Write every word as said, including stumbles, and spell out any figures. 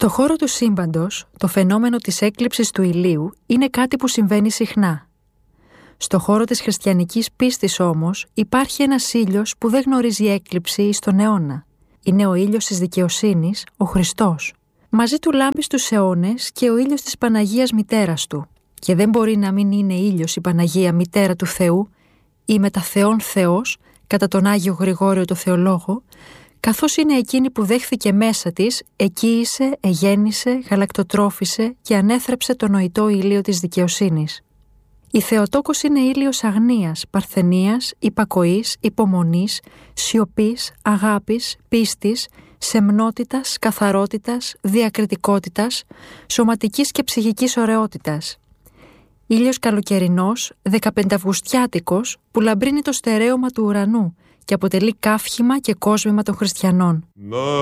Στο χώρο του σύμπαντος, το φαινόμενο της έκλειψης του ηλίου είναι κάτι που συμβαίνει συχνά. Στο χώρο της χριστιανικής πίστης όμως υπάρχει ένας ήλιος που δεν γνωρίζει έκλειψη εις τον αιώνα. Είναι ο ήλιος της δικαιοσύνης, ο Χριστός. Μαζί του λάμπει στους αιώνες και ο ήλιος της Παναγίας Μητέρας του. Και δεν μπορεί να μην είναι ήλιος η Παναγία Μητέρα του Θεού ή μετα Θεόν Θεός, κατά τον Άγιο Γρηγόριο το Θεολόγο, καθώς είναι εκείνη που δέχθηκε μέσα της, εκοίησε, εγέννησε, γαλακτοτρόφισε και ανέθρεψε το νοητό ήλιο της δικαιοσύνης. Η Θεοτόκος είναι ήλιος αγνίας, παρθενίας, υπακοής, υπομονής, σιωπής, αγάπης, πίστης, σεμνότητας, καθαρότητας, διακριτικότητας, σωματικής και ψυχικής ωραιότητας. Ήλιος καλοκαιρινός, δεκαπενταυγουστιάτικος, που λαμπρύνει το στερέωμα του ουρανού και αποτελεί καύχημα και κόσμημα των χριστιανών.